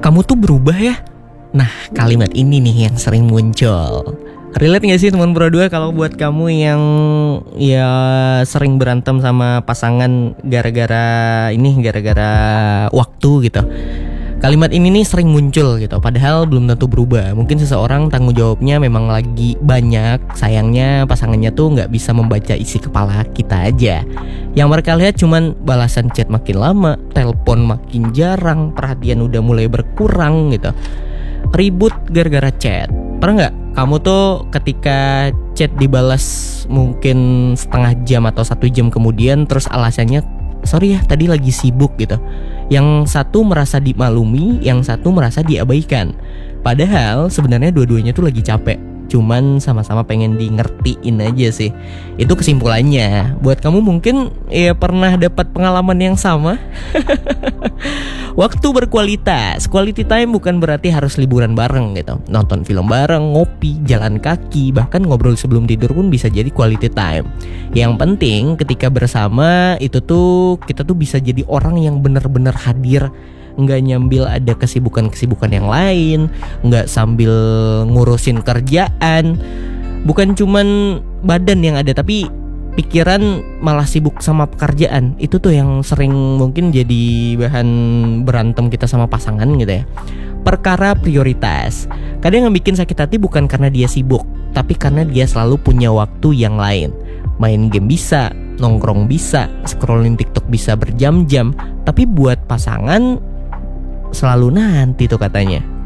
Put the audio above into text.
kamu tuh berubah ya. Nah, kalimat ini nih yang sering muncul. Relate gak sih teman Pro 2 kalau buat kamu yang ya sering berantem sama pasangan gara-gara waktu gitu. Kalimat ini nih sering muncul gitu, padahal belum tentu berubah. Mungkin seseorang tanggung jawabnya memang lagi banyak, sayangnya pasangannya tuh gak bisa membaca isi kepala kita aja. Yang mereka lihat cuman balasan chat makin lama, telepon makin jarang, perhatian udah mulai berkurang gitu. Ribut gara-gara chat. Pernah gak kamu tuh ketika chat dibalas mungkin setengah jam atau 1 jam kemudian, terus alasannya sorry ya tadi lagi sibuk gitu. Yang satu merasa dimaklumi, yang satu merasa diabaikan. Padahal sebenarnya dua-duanya tuh lagi capek, cuman sama-sama pengen di ngertiin aja sih. Itu kesimpulannya. Buat kamu mungkin ya pernah dapat pengalaman yang sama. Waktu berkualitas. Quality time bukan berarti harus liburan bareng gitu. Nonton film bareng, ngopi, jalan kaki, bahkan ngobrol sebelum tidur pun bisa jadi quality time. Yang penting ketika bersama itu tuh kita tuh bisa jadi orang yang benar-benar hadir, nggak nyambil ada kesibukan-kesibukan yang lain, nggak sambil ngurusin kerjaan. Bukan cuman badan yang ada, tapi pikiran malah sibuk sama pekerjaan. Itu tuh yang sering mungkin jadi bahan berantem kita sama pasangan gitu ya. Perkara prioritas. Kadang yang bikin sakit hati bukan karena dia sibuk, tapi karena dia selalu punya waktu yang lain. Main game bisa, nongkrong bisa, scrolling TikTok bisa berjam-jam, tapi buat pasangan selalu nanti tuh katanya.